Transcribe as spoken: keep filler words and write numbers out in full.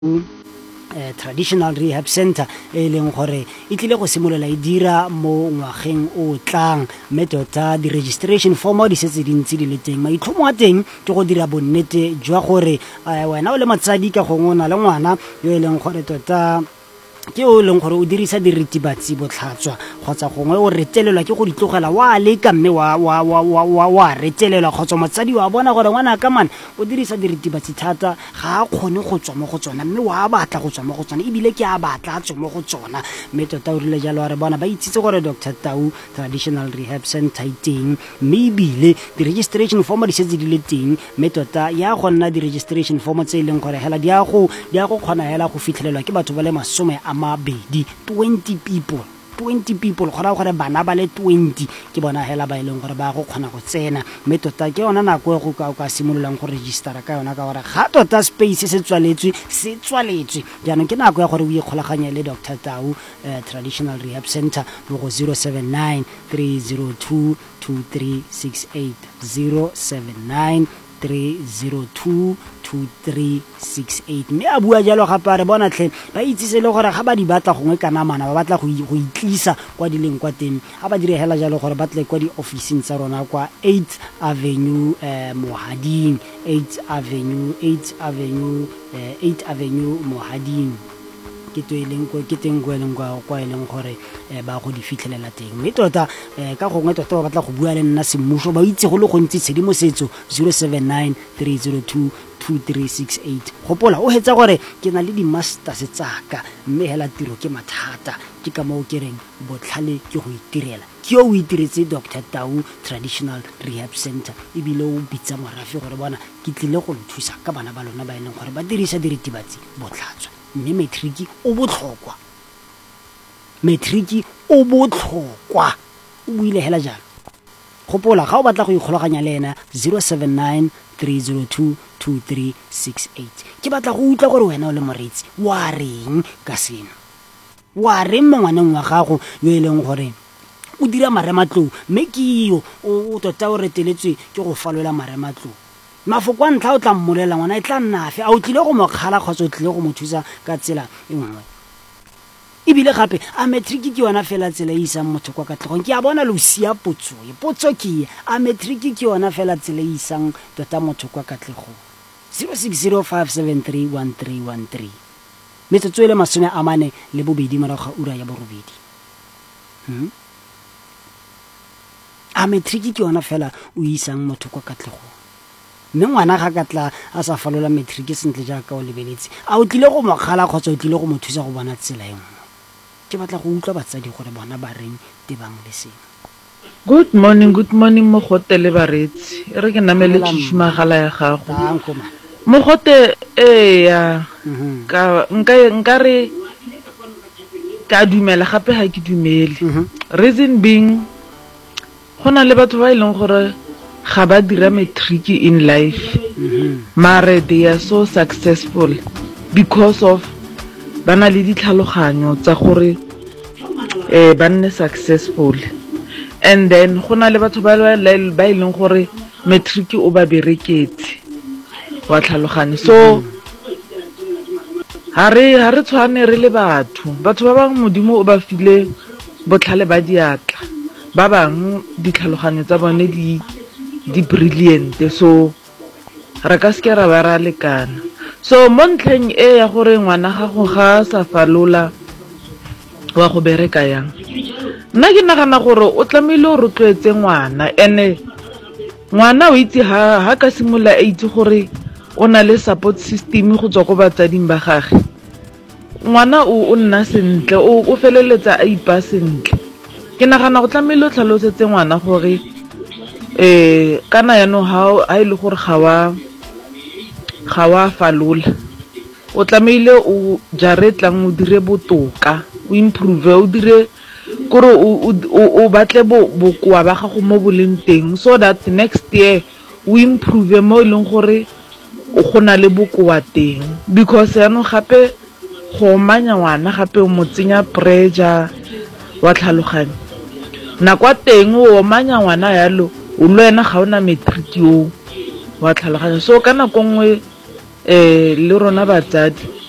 Uh, traditional rehab center e leng gore e tlile go simolola e dira mo ngwageng o tlang mme tota di registration form di setse dintsi di le teng maitlhomo a teng ke go dira bonnete jwa gore uh, wena o le motsadi ka gongwe o na le ngwana yo e leng gore tota ke o leng gore o dirisa diritibatsi botlhatswa kgotsa gongwe o retelelwa ke go ditlogela wa leka mme wa wa wa wa wa retelelwa kgotsa motsadi wa bona gore ngwana ka man o dirisa diritibatsi thata ga a kgone go tswa mo go tsona mme wa batla go tswa mo go tsona ebile ke a batla a tswa mo go tsona mme tota o rile jalo re bona ba itsitse gore Doctor Tau Traditional Rehab Center e teng mme ebile di registration form di setse di le teng mme tota ya go nna di registration form tse e leng gore hela di a go di a go kgona hela go fitlhelelwa ke batho ba le masome amabedi twenty people twenty people gora gore bana ba le twenty ke bona hela ba ileng gore ba go kgona go tsena mme tota ke yona nako go ka ka simololang go registera ka yona ka gore ga tota space se tswaletswe se tswaletswe jaanong ke nako ya gore o ikgolaganye le Doctor Tau uh, Traditional Rehab Center mo go zero seven nine three zero two two three six eight zero seven nine three zero two two three six eight mme a bua jalo gape re bona tle ba itsise le gore ga ba di batla gongwe kana mana ba batla go go itlisa kwa di leng kwa teng a ba dire hela jalo gore ba tle kwa di officing tsa rona kwa eighth Avenue eh, Mohading eighth Avenue eighth Avenue eh, eighth Avenue Mohading ke to eleng go ke teng go eleng go kwa eleng gore ba go di fitlhelela teng mme tota ka gongwe tota ba batla go bua le nna semmuso ba itse go le go ntse tshedimosetso zero seven nine three zero two two three six eight gopola o hetsa gore ke na le di masters tsaka mme hela tiro ke mathata ke ka mo ke reng botlhale ke go itirela ke o itiretse Doctor Tau Traditional Rehab Center ebile o bitsa morafi gore bona ke tlile go nthusa ka bana ba lona ba eneng gore ba dirisa diritibatsi botlhatswa mme matriki o botlhokwa matriki o botlhokwa o buile hela jalo gopola ga o batla go ikgolaganya le ena zero seven nine three zero two two three six eight ke batla go utlwa gore wena o le moretsi wa reng ka seno wa reng mongwaneng wa gago yo e leng gore o dira marematlou mme ke yo o tota o reteletswe ke go falola marematlou mafoko a ntlha o tla mmolela ngwana e tla nnafe a o tlile go mokgala kgotsa o tlile go mo thusa ka tsela e nngwe ebile gape a matric ke yona fela tsela e isang motho kwa katlhegong ke a bona lo sia potso e potso ke a matric ke yona fela tsela e isang tota motho kwa katlhegong zero six zero five seven three one three one three metsotso e le masome a mane le bobedi morago ga ura ya borobedi hmm? a matric ke yona fela o isang motho kwa katlhegong mme ngwana ga ka tla a sa falola matric sentle jaaka o lebeletse a o tlile go mogala kgotsa o tlile go mo thusa go bona tsela e nngwe ke batla go utlwa batsadi gore bona ba reng tebang le seng good morning good morning mo hotele baretsi re ke namele tshumagala ya gago mo hote e ya ka nka nka re ka dumela gape ha ke dumele reason being gona le batho ba ileng gore ga ba dira matric in life mare they are so successful because of bana le ditlhaloganyo tsa gore eh ba nne successful and then gona le batho ba ba ileng gore matric o ba bereketse wa tlhaloganyo so ha re ha re tshwane re le batho batho ba bang modimo o ba file botlhale ba diatla ba bang ditlhaloganyo tsa bone di di brilliant so ra ka se ra ba ra lekana so mo ntlheng e ya gore ngwana gago ga sa falola wa go bereka yang nna ke nagana gore o tlamile o rotloetse ngwana ene ngwana o itse ha ha ka simola a itse gore o na le support system go tswa go batsading ba gage ngwana o nna sentle o o feleletsa a ipa sentle ke nagana go tlamile o tlhalosetse ngwana gore eh kana ya no ha a ile gore ga wa ga wa falola o tlamile o jaretlang o dire botoka o improve o dire gore o batle bo bokwa ba gago mo boleng teng so that next year o improve mo ileng gore o gona le bokwa teng because ya no gape go manya ngwana gape o mo tsenya pressure wa tlhaloganya na kwa teng o manya ngwana yalo o lwena ga ona matric o wa tlhaloganya so kana kongwe eh le rona batsadi